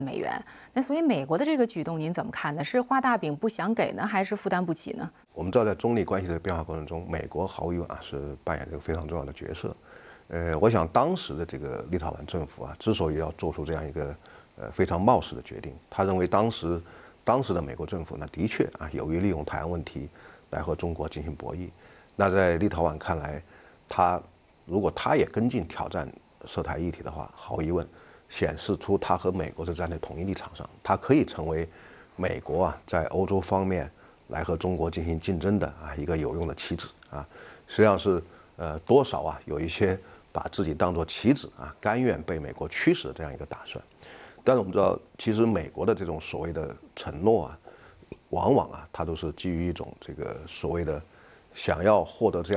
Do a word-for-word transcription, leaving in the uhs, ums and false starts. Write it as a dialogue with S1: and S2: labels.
S1: 美元。那所以美国的这个举动您怎么看呢？是画大饼不想给呢，还是负担不起呢？
S2: 我们知道，在中美关系的变化过程中，美国毫无疑问啊是扮演这个非常重要的角色。呃，我想当时的这个立陶宛政府啊，之所以要做出这样一个呃非常冒失的决定，他认为当时当时的美国政府呢，的确啊有意利用台湾问题来和中国进行博弈。那在立陶宛看来，他如果他也跟进挑战涉台议题的话，毫无疑问显示出他和美国是站在同一立场上，他可以成为美国啊在欧洲方面来和中国进行竞争的啊一个有用的棋子啊，实际上是呃多少啊有一些把自己当作棋子啊，甘愿被美国驱使的这样一个打算。但是我们知道，其实美国的这种所谓的承诺啊，往往啊它都是基于一种这个所谓的想要获得这样。